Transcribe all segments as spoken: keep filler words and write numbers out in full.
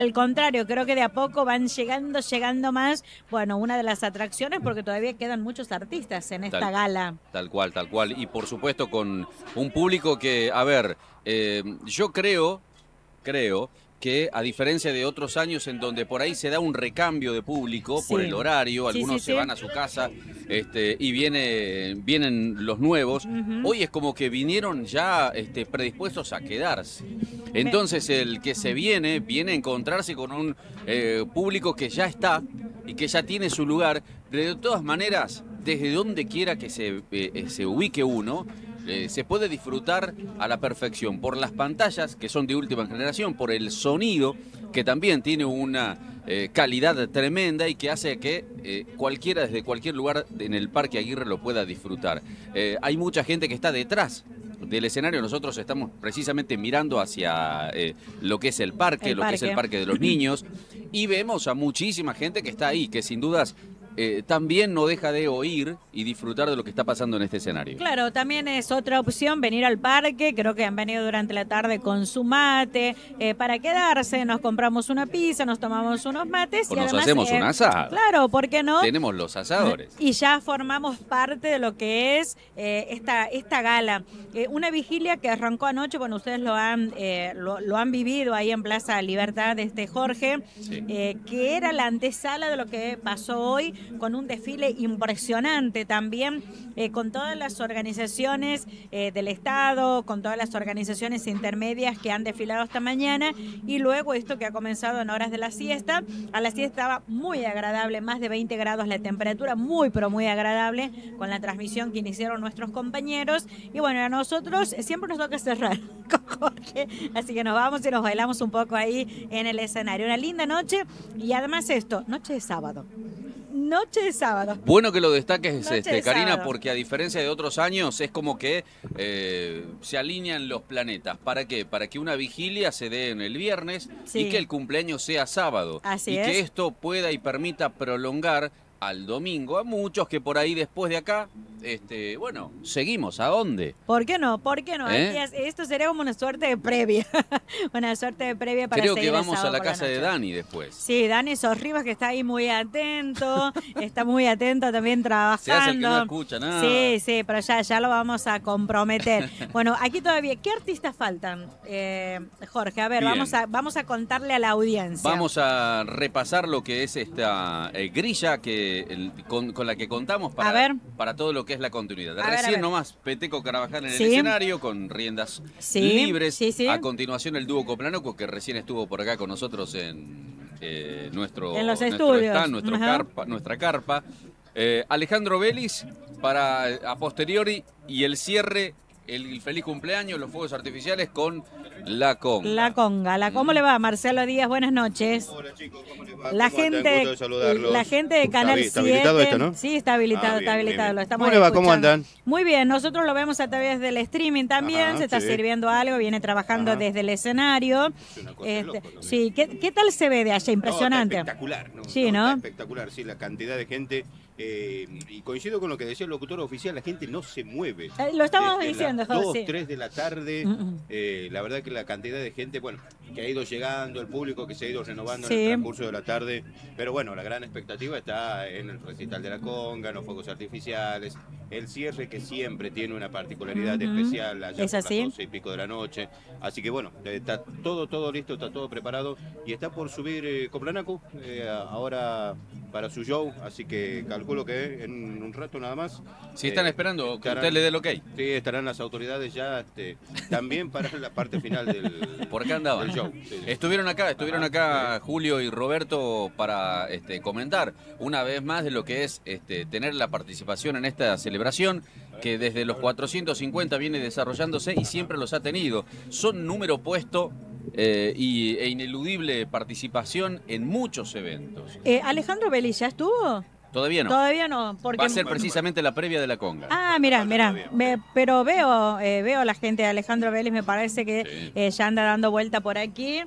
Al contrario, creo que de a poco van llegando, llegando más, bueno, una de las atracciones, porque todavía quedan muchos artistas en esta Tal, gala. Tal cual, tal cual. Y por supuesto con un público que, a ver, eh, yo creo, creo que a diferencia de otros años en donde por ahí se da un recambio de público Sí. por el horario, Sí, algunos sí, se sí. van a su casa este, y viene, vienen los nuevos, Ujú. hoy es como que vinieron ya este, predispuestos a quedarse. Entonces el que se viene, viene a encontrarse con un eh, público que ya está y que ya tiene su lugar. De todas maneras, desde donde quiera que se, eh, se ubique uno, Eh, se puede disfrutar a la perfección por las pantallas que son de última generación, por el sonido que también tiene una eh, calidad tremenda y que hace que eh, cualquiera desde cualquier lugar en el Parque Aguirre lo pueda disfrutar. Eh, hay mucha gente que está detrás del escenario, nosotros estamos precisamente mirando hacia eh, lo que es el parque, El lo que es el parque. Parque de los Niños, y vemos a muchísima gente que está ahí, que sin dudas Eh, también no deja de oír y disfrutar de lo que está pasando en este escenario. Claro, también es otra opción venir al parque, creo que han venido durante la tarde con su mate, eh, para quedarse, nos compramos una pizza, nos tomamos unos mates. O y nos además, hacemos eh, un asado. Claro, ¿por qué no? Tenemos los asadores. Y ya formamos parte de lo que es eh, esta, esta gala. Eh, una vigilia que arrancó anoche, bueno, ustedes lo han, eh, lo, lo han vivido ahí en Plaza Libertad, este Jorge, Sí. eh, que era la antesala de lo que pasó hoy, con un desfile impresionante también, eh, con todas las organizaciones eh, del Estado, con todas las organizaciones intermedias que han desfilado esta mañana, y luego esto que ha comenzado en horas de la siesta. A la siesta estaba muy agradable, más de veinte grados la temperatura, muy pero muy agradable, con la transmisión que iniciaron nuestros compañeros. Y bueno, a nosotros siempre nos toca cerrar con Jorge, así que nos vamos y nos bailamos un poco ahí en el escenario. Una linda noche, y además esto, noche de sábado. Noche de sábado. Bueno que lo destaques, Noche este, de Karina, sábado. porque a diferencia de otros años es como que eh, se alinean los planetas. ¿Para qué? Para que una vigilia se dé en el viernes Sí. y que el cumpleaños sea sábado. Así y es. que esto pueda y permita prolongar al domingo a muchos que por ahí después de acá, este, bueno, seguimos. ¿A dónde? ¿Por qué no? ¿Por qué no? ¿Eh? Aquí es- esto sería como una suerte de previa. Una suerte de previa para Creo seguir que el vamos a sábado la por casa de noche. Dani después. Sí, Dani Sorribas, que está ahí muy atento, está muy atento también trabajando. Se hace el que no escucha nada. Sí, sí, pero ya, ya lo vamos a comprometer. Bueno, aquí todavía, ¿qué artistas faltan? Eh, Jorge, a ver, Bien. vamos a, vamos a contarle a la audiencia. Vamos a repasar lo que es esta eh, grilla que el- con, con la que contamos para, A ver. para todo lo que es la continuidad. A ver, a Recién ver. nomás Peteco Carabajal en Sí. el escenario con riendas Sí, libres. sí, sí. A continuación el dúo Coplanoco que recién estuvo por acá con nosotros en eh, nuestro, En los nuestro estudios. stand, nuestro Ajá. carpa, nuestra carpa. Eh, Alejandro Vélez para eh, a posteriori y el cierre, el feliz cumpleaños, los fuegos artificiales con La Conga. La Conga. La, ¿Cómo le va, Marcelo Díaz? Buenas noches. Hola chicos, ¿cómo les va? La ¿Cómo andan? gente, Gusto de saludarlos. la gente de Canal ¿Está, siete. ¿Está habilitado esto, no? Sí, está habilitado, Ah, bien, está habilitado. bien, Lo bien. estamos ¿Cómo le va? ¿Cómo escuchando. andan? Muy bien, nosotros lo vemos a través del streaming también. Ajá, se está sí. sirviendo algo, viene trabajando Ajá. desde el escenario. Es una cosa de Este, loco también. sí, ¿qué, ¿qué tal se ve de allá? Impresionante. No, está espectacular, ¿no? Sí, ¿no? Está espectacular, sí, la cantidad de gente. eh, y coincido con lo que decía el locutor oficial, la gente no se mueve. Eh, lo estamos Desde diciendo, las dos, José. tres de la tarde, Mm, mm. eh, la verdad que la cantidad de gente, bueno, que ha ido llegando, el público que se ha ido renovando Sí. en el transcurso de la tarde, pero bueno, la gran expectativa está en el recital de la conga, en los fuegos artificiales, el cierre que siempre tiene una particularidad Ujú. especial allá ¿Es por así? las doce y pico de la noche, así que bueno, eh, está todo, todo listo, está todo preparado y está por subir eh, Coplanacu eh, ahora para su show, así que calculo que en un rato nada más. Si están eh, esperando que estarán- usted le dé el ok. Sí, estarán las autoridades ya este, también para la parte final del, Por acá andaban. del show. Sí, sí. Estuvieron acá, estuvieron Ajá, acá Julio y Roberto para este, comentar una vez más de lo que es este, tener la participación en esta celebración que desde los cuatrocientos cincuenta viene desarrollándose y siempre los ha tenido. Son número puesto eh, y, e ineludible participación en muchos eventos. Eh, Alejandro Vélez, ¿ya estuvo? Todavía no. Todavía no. Porque... Va a ser precisamente la previa de la conga. Ah, mira, mira, ve- pero veo, eh, veo a la gente de Alejandro Vélez, me parece que Sí. eh, ya anda dando vuelta por aquí.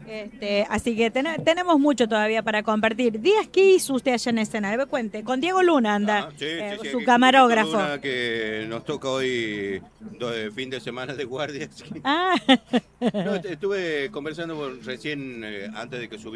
Este, así que ten- tenemos mucho todavía para compartir. Díaz, ¿qué hizo usted allá en escena? Me cuente. Con Diego Luna anda, Ah, sí, eh, sí, sí, su aquí camarógrafo. con Luna, que nos toca hoy do- fin de semana de guardia. así que- Ah, No, est- estuve conversando con- recién, eh, antes de que subiera